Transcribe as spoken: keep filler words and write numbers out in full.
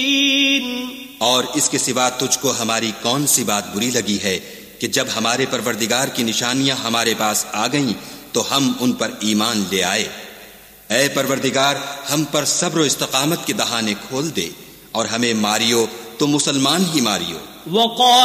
और इसके सिवा तुझको हमारी कौन सी बात बुरी लगी है कि जब हमारे परवरदिगार की निशानियां हमारे पास आ गईं तो हम उन पर ईमान ले आए। ऐ परवरदिगार, हम पर सब्र और इस्तकामत के दहाने खोल दे और हमें मारियो तो मुसलमान ही मारियो।